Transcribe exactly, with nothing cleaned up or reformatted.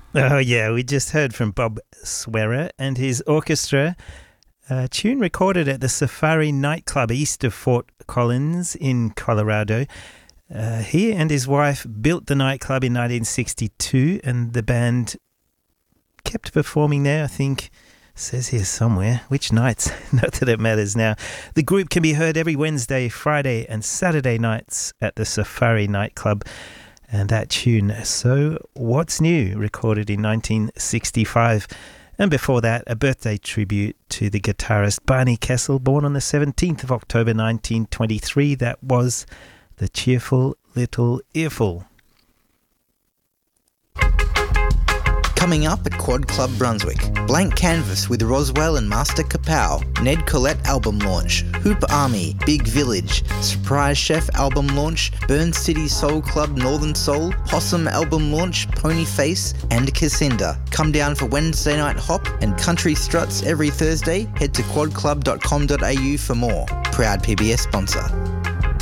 Oh, yeah, we just heard from Bob Swearer and his orchestra. A tune recorded at the Safari nightclub east of Fort Collins in Colorado. Uh, he and his wife built the nightclub in nineteen sixty-two, and the band kept performing there, I think. Says here somewhere. Which nights? Not that it matters now. The group can be heard every Wednesday, Friday and Saturday nights at the Safari nightclub. And that tune, So What's New, recorded in nineteen sixty-five. And before that, a birthday tribute to the guitarist Barney Kessel, born on the seventeenth of October nineteen twenty-three. That was The Cheerful Little Earful. Coming up at Quad Club Brunswick, Blank Canvas with Roswell and Master Kapow, Ned Collette album launch, Hoop Army, Big Village, Surprise Chef album launch, Burn City Soul Club Northern Soul, Possum album launch, Pony Face and Cassinda. Come down for Wednesday night hop and country struts every Thursday. Head to quad club dot com dot a u for more. Proud P B S sponsor.